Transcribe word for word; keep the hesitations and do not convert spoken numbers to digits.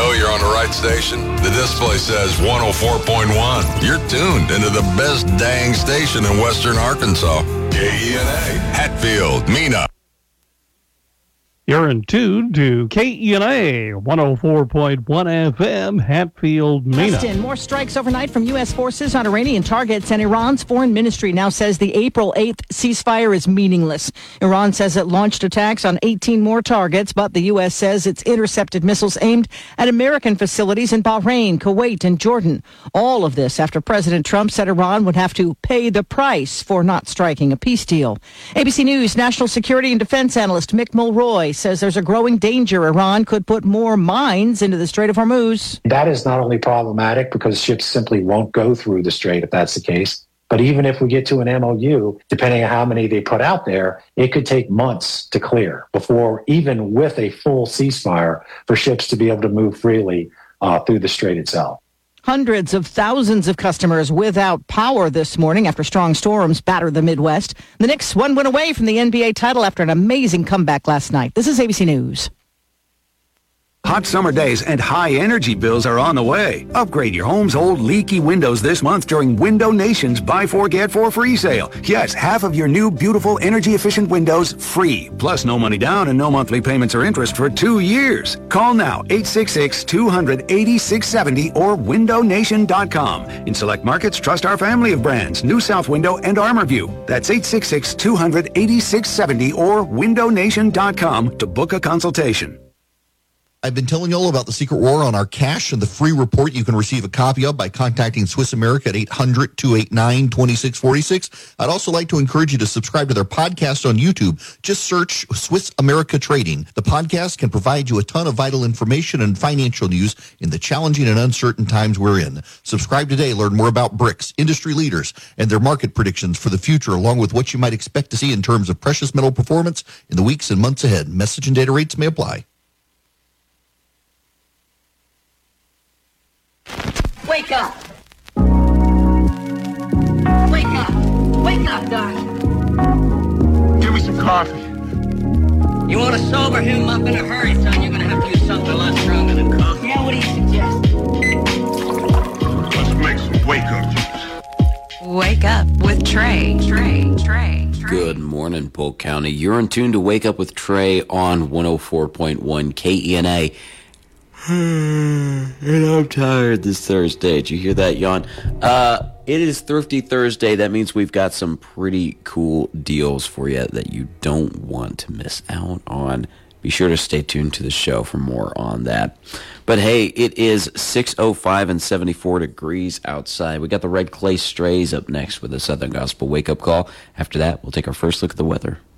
know you're on the right station? The display says one oh four point one. You're tuned into the best dang station in western Arkansas. K E N A, Hatfield, Mena. You're in tune to K E N A, one oh four point one F M, Hatfield, Mena. Justin, more strikes overnight from U S forces on Iranian targets, and Iran's foreign ministry now says the April eighth ceasefire is meaningless. Iran says it launched attacks on eighteen more targets, but the U S says it's intercepted missiles aimed at American facilities in Bahrain, Kuwait, and Jordan. All of this after President Trump said Iran would have to pay the price for not striking a peace deal. A B C News national security and defense analyst Mick Mulroy says there's a growing danger Iran could put more mines into the Strait of Hormuz. That is not only problematic because ships simply won't go through the strait if that's the case, but even if we get to an M O U, depending on how many they put out there, it could take months to clear before, even with a full ceasefire, for ships to be able to move freely uh, through the strait itself. Hundreds of thousands of customers without power this morning after strong storms battered the Midwest. The Knicks one win away from the N B A title after an amazing comeback last night. This is A B C News. Hot summer days and high energy bills are on the way. Upgrade your home's old leaky windows this month during Window Nation's Buy Four, Get Four Free sale. Yes, half of your new, beautiful, energy-efficient windows free. Plus no money down and no monthly payments or interest for two years. Call now, eight six six, two hundred, eighty-six seventy or window nation dot com. In select markets, trust our family of brands, New South Window and ArmorView. That's eight six six, two hundred, eighty-six seventy or window nation dot com to book a consultation. I've been telling you all about the Secret War on our cash and the free report you can receive a copy of by contacting Swiss America at eight hundred, two eight nine, two six four six. I'd also like to encourage you to subscribe to their podcast on YouTube. Just search Swiss America Trading. The podcast can provide you a ton of vital information and financial news in the challenging and uncertain times we're in. Subscribe today. Learn more about B R I C S, industry leaders, and their market predictions for the future, along with what you might expect to see in terms of precious metal performance in the weeks and months ahead. Message and data rates may apply. Wake up! Wake up! Wake up, Doc! Give me some coffee. You want to sober him up in a hurry, son? You're going to have to use something a lot stronger than coffee. Yeah, what do you suggest? Let's make some wake-up juice. Wake up with Trey. Trey. Trey. Trey. Good morning, Polk County. You're in tune to Wake Up with Trey on one oh four point one K E N A. And I'm tired this Thursday. Did you hear that yawn? Uh, it is Thrifty Thursday. That means we've got some pretty cool deals for you that you don't want to miss out on. Be sure to stay tuned to the show for more on that. But hey, it is six oh five and seventy-four degrees outside. We got the Red Clay Strays up next with a Southern Gospel wake-up call. After that, we'll take our first look at the weather.